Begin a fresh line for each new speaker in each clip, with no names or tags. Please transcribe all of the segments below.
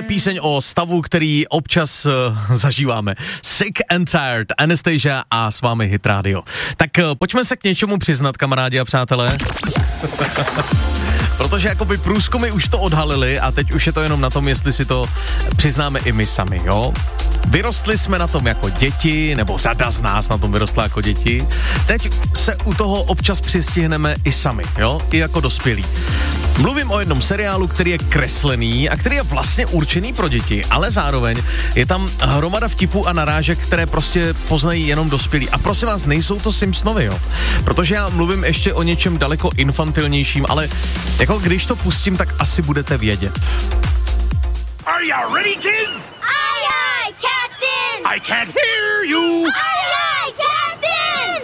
je píseň o stavu, který občas zažíváme. Sick and Tired, Anastasia a s vámi Hit Radio. Tak pojďme se k něčemu přiznat, kamarádi a přátelé. Protože jakoby průzkumy už to odhalili a teď už je to jenom na tom, jestli si to přiznáme i my sami, jo? Vyrostli jsme na tom jako děti, nebo řada z nás na tom vyrostla jako děti. Teď se u toho občas přistihneme i sami, jo? I jako dospělí. Mluvím o jednom seriálu, který je kreslený a který je vlastně určený pro děti, ale zároveň je tam hromada vtipů a narážek, které prostě poznají jenom dospělí. A prosím vás, nejsou to Simpsonovi, jo? Protože já mluvím ještě o něčem daleko infantilnějším, ale jako když to pustím, tak asi budete vědět.
Are you ready, kids?
Aye, aye, Captain!
I can't hear you!
Aye, aye, Captain!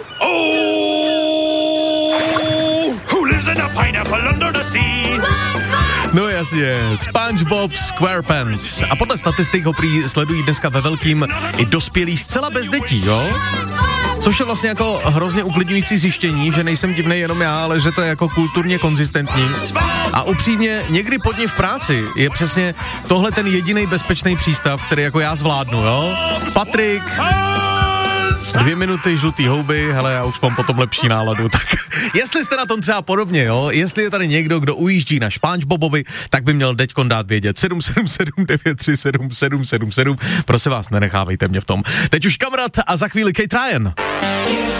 Oh! Who lives in a pineapple under the sea?
No jasně, SpongeBob SquarePants. A podle statistik ho prý sledují dneska ve velkým i dospělí zcela bez dětí, jo? Což je vlastně jako hrozně uklidňující zjištění, že nejsem divnej jenom já, ale že to je jako kulturně konzistentní. A upřímně, někdy pod ní v práci je přesně tohle ten jediný bezpečný přístav, který jako já zvládnu, jo? Patrik, 2 minuty žlutý houby, hele, já už mám potom lepší náladu. Tak jestli jste na tom třeba podobně, jo, jestli je tady někdo, kdo ujíždí na SpongeBobovi, tak by měl deďkon dát vědět. 777 937 777. Prosím vás, nenechávejte mě v tom. Teď už Kamrat a za chvíli Kate Ryan.